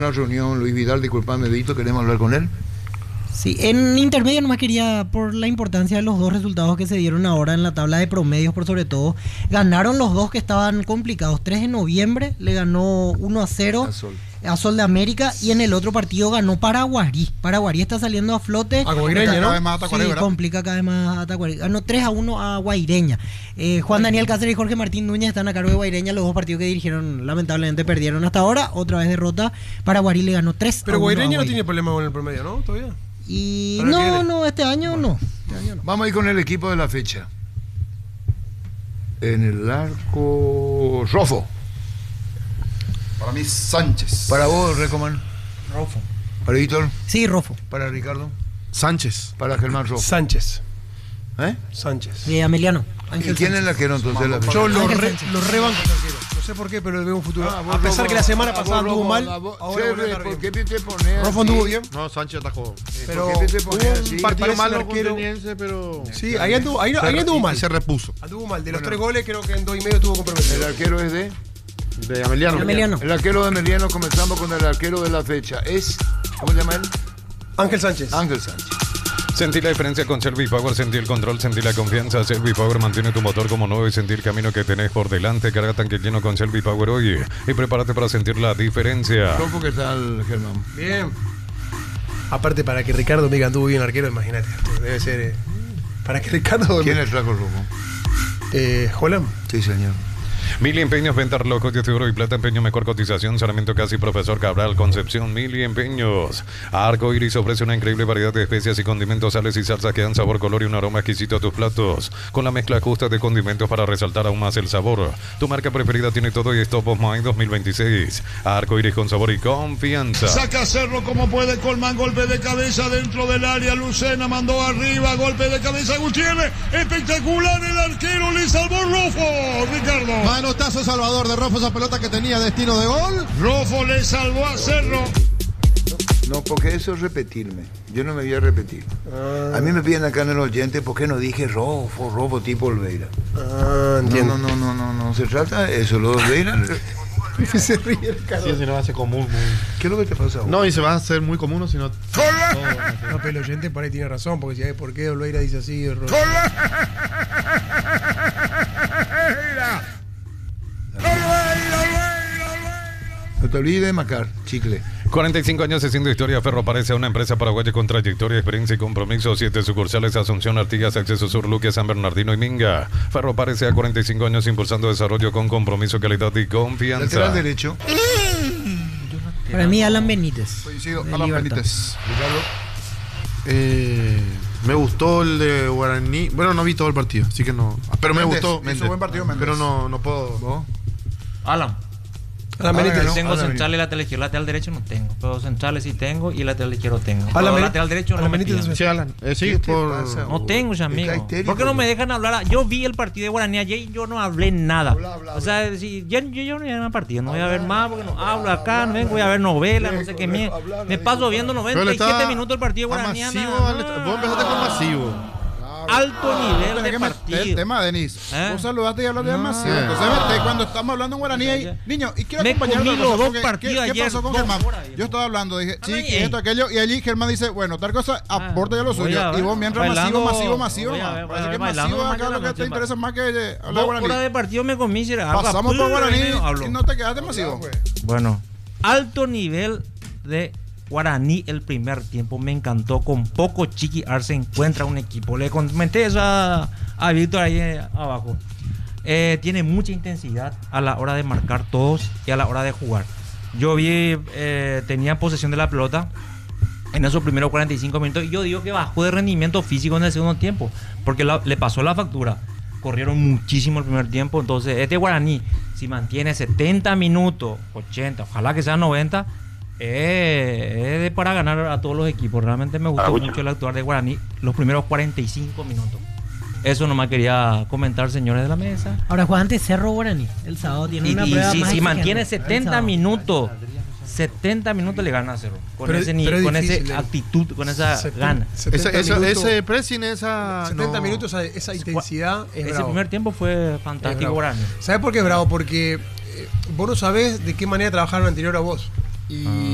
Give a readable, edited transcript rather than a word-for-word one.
Una reunión, Luis Vidal, disculpame, Vito, queremos hablar con él. Sí, en intermedio nomás quería, por la importancia de los dos resultados que se dieron ahora en la tabla de promedios, por sobre todo, ganaron los dos que estaban complicados. 3 de noviembre le ganó 1-0 a Sol de América y en el otro partido ganó Paraguarí. Paraguarí está saliendo a flote. A Guaireña, ¿no? Sí, complica cada vez más a Tacuarí. Ganó 3-1 a Guaireña. Juan Daniel Cáceres y Jorge Martín Núñez están a cargo de Guaireña. Los dos partidos que dirigieron lamentablemente perdieron hasta ahora. Otra vez derrota. Paraguarí le ganó 3-1. Pero Guaireña no tiene problema con el promedio, ¿no? ¿Todavía? Y no, este año no. Vamos a ir con el equipo de la fecha. En el arco, Rofo. Para mí, Sánchez. Para vos, Recoman. Rofo. Para Víctor. Sí, Rofo. Para Ricardo. Sánchez. Para Germán Rofo. Sánchez. ¿Eh? Sánchez. Ameliano. ¿Y quién es el arquero entonces? Yo lo rebanco el arquero. No sé por qué, pero le veo un futuro. A pesar que la semana pasada anduvo mal, ahora ¿por qué te pones? Rofo anduvo bien. No, Sánchez atajó. Pero ¿por qué te pones así? Un partido malo con arquero. Teniense, pero... Sí, ahí anduvo mal. Se repuso. Anduvo mal. De los 3 goles, creo que en 2,5 tuvo comprometido. El arquero es de Ameliano. El arquero de Emiliano. Comenzamos con el arquero de la fecha. ¿Cómo se llama él? Ángel Sánchez. Ángel Sánchez. Sentí la diferencia con Servipower, sentí el control, sentí la confianza. Servipower mantiene tu motor como nuevo y sentir el camino que tenés por delante. Carga tanque lleno con Servipower hoy y prepárate para sentir la diferencia. ¿Cómo que tal, Germán? Bien. Aparte, para que Ricardo diga anduvo bien arquero, imagínate. Debe ser... para que Ricardo... ¿Quién es el flaco Rufo? Holland. Sí, señor. Mili Empeños, venta locos, 10 euros y plata, empeño, mejor cotización, Sarmiento Casi, Profesor Cabral, Concepción, Mili Empeños. Arco Iris ofrece una increíble variedad de especias y condimentos, sales y salsas que dan sabor, color y un aroma exquisito a tus platos, con la mezcla justa de condimentos para resaltar aún más el sabor. Tu marca preferida tiene todo y es Top of Mind 2026. Arco Iris con sabor y confianza. Saca Cerro como puede, Colman, golpe de cabeza dentro del área, Lucena mandó arriba, golpe de cabeza, Gutiérrez, espectacular, el arquero le salvó Rofo, Ricardo. Manotazo Salvador de Rofo, esa pelota que tenía destino de gol. Rofo le salvó a Cerro. No, porque eso es repetirme. Yo no me voy a repetir. A mí me piden acá en el oyente, ¿por qué no dije Rofo tipo Olveira? Entiendo. No se trata de eso, lo de Olveira. Se ríe el cara. Sí, si no va a ser común. ¿Qué es lo que te pasa? No, y se va a hacer muy común, si no... No, pero el oyente por ahí tiene razón, porque si hay por qué Olveira dice así. No te olvides de Macar, chicle. 45 años haciendo historia, Ferro parece una empresa paraguaya con trayectoria, experiencia y compromiso. 7 sucursales, Asunción, Artigas, Acceso Sur, Luque, San Bernardino y Minga. Ferro parece a 45 años impulsando desarrollo con compromiso, calidad y confianza. Lateral derecho. Para mí, Alan Benítez. Coincido, de Alan Libertad. Benítez. Me gustó el de Guaraní. Bueno, no vi todo el partido, así que no. Pero me Méndez, gustó. hizo buen partido, Méndez. Pero no puedo. ¿Vos? Alan. Benítez. Tengo Alan central y lateral izquierdo. Lateral derecho no tengo. Pero centrales sí tengo y lateral izquierdo tengo. Alan Pero lateral derecho no me Benítez. piden. Sí, Alan. Sí, ¿Qué te por. pasa? No tengo ya, amigo. Está histérico. ¿Por qué no me dejan hablar? Yo vi el partido de Guaraní ayer y yo no hablé nada. O sea, si, yo no voy a ver el partido, no voy a ver más porque no hablo acá, no vengo, voy a ver novelas, no sé qué. Me paso viendo 97 minutos el partido de Guaraní. Vos empezaste con masivo. Alto nivel de El partido. tema, Denis. ¿Eh? Vos saludaste y hablaste de masivo. Entonces, cuando estamos hablando en guaraní, niño, y quiero Me acompañar comí otra los cosa, dos porque partidos ¿qué ayer, pasó con 2 Germán? horas. Yo estaba hablando, dije, Ah, chiqui, esto, aquello, y allí Germán dice, bueno, tal cosa, aporta ya lo voy a suyo. ver, Y vos mientras bailando, masivo. voy a ver, Parece que bailando masivo acá mañana lo que te noche, interesa más que hablar 2 guaraní. horas de partido me comí. Pasamos por guaraní y no te quedaste masivo. Bueno, alto nivel de Guaraní el primer tiempo. Me encantó. Con poco Chiqui Arce encuentra un equipo. Le comenté eso a Víctor ahí abajo. Tiene mucha intensidad a la hora de marcar todos y a la hora de jugar. Yo vi, tenía posesión de la pelota en esos primeros 45 minutos y yo digo que bajó de rendimiento físico en el segundo tiempo porque le pasó la factura. Corrieron muchísimo el primer tiempo. Entonces este Guaraní, si mantiene 70 minutos, 80, ojalá que sea 90, es para ganar a todos los equipos. Realmente me gustó mucho el actuar de Guaraní los primeros 45 minutos. Eso nomás quería comentar, señores de la mesa. Ahora juega ante Cerro Guaraní. El sábado tiene una prueba más si mantiene exigente. 70 minutos, 70 minutos le gana a Cerro. Con esa actitud, con esa gana. Ese pressing, esa. 70 minutos, esa intensidad. Ese primer tiempo fue fantástico, Guaraní. ¿Sabes por qué es bravo? Porque vos no sabés de qué manera trabajaron anterior a vos. Y